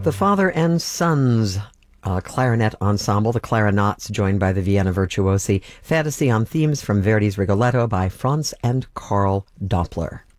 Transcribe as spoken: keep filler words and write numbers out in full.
The Father and Sons uh, clarinet ensemble, the Clarinauts, joined by the Vienna Virtuosi. Fantasy on themes from Verdi's Rigoletto by Franz and Karl Doppler.